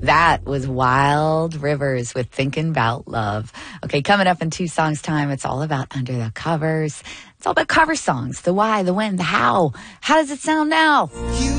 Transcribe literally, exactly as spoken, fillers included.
That was Wild Rivers with Thinking About Love. Okay, coming up in two songs time, it's all about Under the Covers. It's all about cover songs. The why, the when, the how. How does it sound now? You